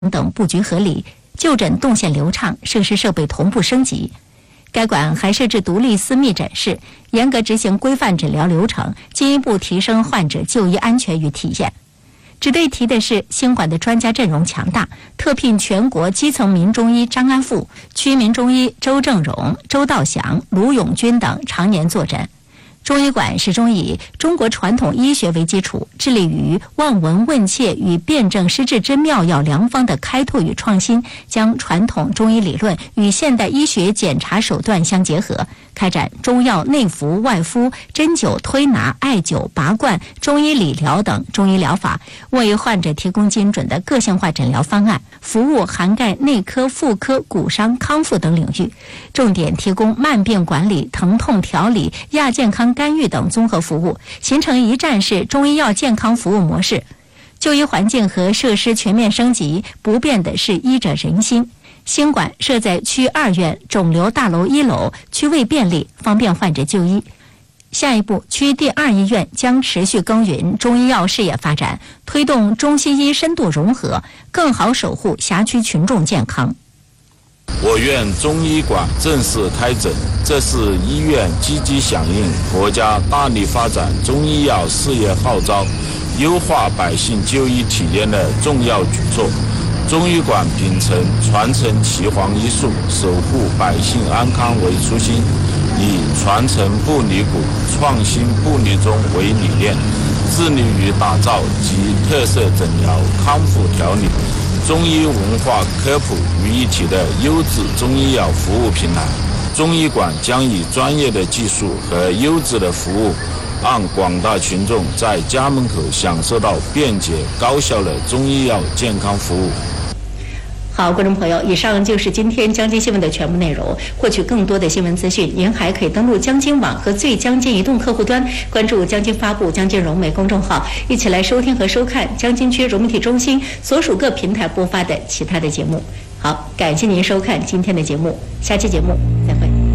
等布局合理，就诊动线流畅，设施设备同步升级。该馆还设置独立私密诊室，严格执行规范诊疗流程，进一步提升患者就医安全与体验。值得一提的是，新馆的专家阵容强大，特聘全国基层名中医张安富、区名中医周正荣、周道祥、卢永军等常年坐诊。中医馆始终以中国传统医学为基础，致力于望闻问切与辨证施治之妙药良方的开拓与创新，将传统中医理论与现代医学检查手段相结合，开展中药内服、外敷、针灸、推拿、艾灸、拔罐、中医理疗等中医疗法，为患者提供精准的个性化诊疗方案，服务涵盖内科、妇科、骨伤、康复等领域，重点提供慢病管理、疼痛调理、亚健康干预等综合服务，形成一站式中医药健康服务模式。就医环境和设施全面升级，不变的是医者仁心。新馆设在区2院肿瘤大楼1楼，区位便利，方便患者就医。下一步，区第2医院将持续耕耘中医药事业发展，推动中西医深度融合，更好守护辖区群众健康。 我院中医馆正式开诊，这是医院积极响应国家大力发展中医药事业号召，优化百姓就医体验的重要举措。中医馆秉承传承岐黄医术、守护百姓安康为初心，以传承不离骨、创新不离中为理念，致力于打造集特色诊疗、康复调理、中医文化科普于一体的优质中医药服务平台。中医馆将以专业的技术和优质的服务，让广大群众在家门口享受到便捷高效的中医药健康服务。 好，观众朋友，以上就是今天江津新闻的全部内容。获取更多的新闻资讯，您还可以登录江津网和最江津移动客户端，关注江津发布、江津融媒公众号，一起来收听和收看江津区融媒体中心所属各平台播发的其他的节目。好，感谢您收看今天的节目，下期节目再会。